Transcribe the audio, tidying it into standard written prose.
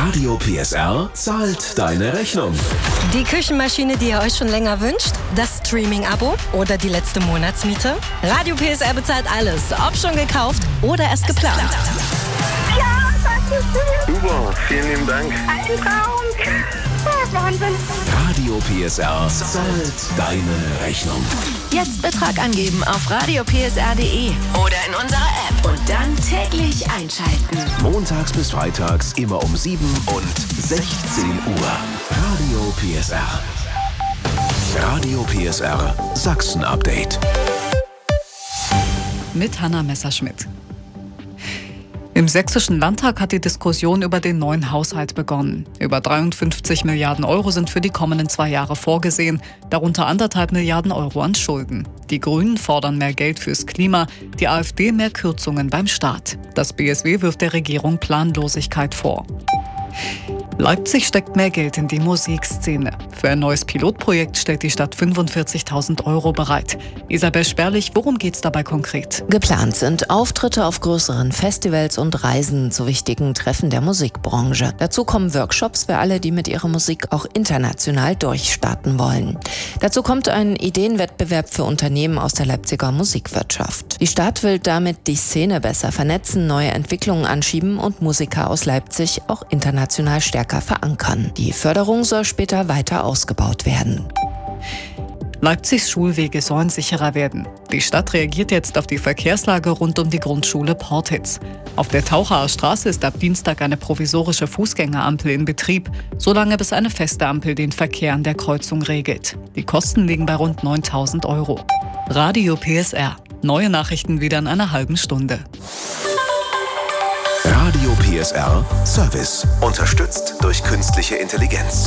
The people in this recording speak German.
Radio PSR zahlt deine Rechnung. Die Küchenmaschine, die ihr euch schon länger wünscht? Das Streaming-Abo oder die letzte Monatsmiete? Radio PSR bezahlt alles, ob schon gekauft oder erst geplant. Ja, das ist schön. Super, vielen lieben Dank. Ein Traum. Wahnsinn. Radio PSR zahlt deine Rechnung. Jetzt Betrag angeben auf radiopsr.de oder in unserer App und dann täglich einschalten. Montags bis freitags immer um 7 und 16 Uhr. Radio PSR. Radio PSR Sachsen-Update. Mit Hanna Messerschmidt. Im Sächsischen Landtag hat die Diskussion über den neuen Haushalt begonnen. Über 53 Milliarden Euro sind für die kommenden 2 Jahre vorgesehen, darunter 1,5 Milliarden Euro an Schulden. Die Grünen fordern mehr Geld fürs Klima, die AfD mehr Kürzungen beim Staat. Das BSW wirft der Regierung Planlosigkeit vor. Leipzig steckt mehr Geld in die Musikszene. Für ein neues Pilotprojekt stellt die Stadt 45.000 Euro bereit. Isabel Sperlich, worum geht's dabei konkret? Geplant sind Auftritte auf größeren Festivals und Reisen zu wichtigen Treffen der Musikbranche. Dazu kommen Workshops für alle, die mit ihrer Musik auch international durchstarten wollen. Dazu kommt ein Ideenwettbewerb für Unternehmen aus der Leipziger Musikwirtschaft. Die Stadt will damit die Szene besser vernetzen, neue Entwicklungen anschieben und Musiker aus Leipzig auch international stärker verankern. Die Förderung soll später weiter ausgebaut werden. Leipzigs Schulwege sollen sicherer werden. Die Stadt reagiert jetzt auf die Verkehrslage rund um die Grundschule Portitz. Auf der Tauchaer Straße ist ab Dienstag eine provisorische Fußgängerampel in Betrieb, solange bis eine feste Ampel den Verkehr an der Kreuzung regelt. Die Kosten liegen bei rund 9.000 Euro. Radio PSR. Neue Nachrichten wieder in einer halben Stunde. Radio PSR Service. Unterstützt durch künstliche Intelligenz.